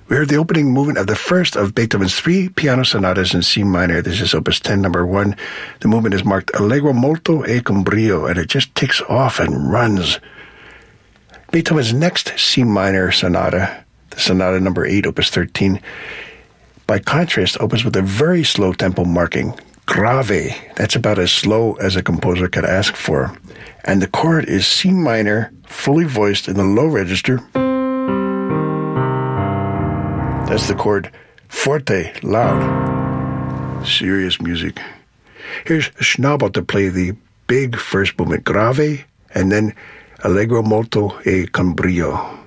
We heard the opening movement of the first of Beethoven's 3 piano sonatas in C minor. This is Opus 10, number 1. The movement is marked Allegro molto e con brio, and it just takes off and runs. Beethoven's next C minor sonata, the sonata number 8, Opus 13, by contrast, opens with a very slow tempo marking, grave. That's about as slow as a composer could ask for. And the chord is C minor, fully voiced in the low register. That's the chord forte, loud. Serious music. Here's Schnabel to play the big first movement, grave, and then Allegro molto e con brio.